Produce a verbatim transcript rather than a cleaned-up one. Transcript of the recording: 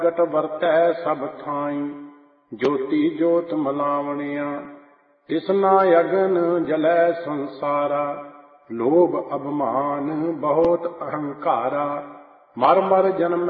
ਪ੍ਰਗਟ ਵਰਤੈ ਸਭ ਥਾਈ, ਜੋਤੀ ਜੋਤ ਮਲਾਵਣੀਆਂ। ਤਿਸਨਾ ਅਗਨ ਜਲੈ ਸੰਸਾਰਾ, ਲੋਭ ਅਭਿਮਾਨ ਬਹੁਤ ਅਹੰਕਾਰਾ। ਮਰ ਮਰ ਜਨਮ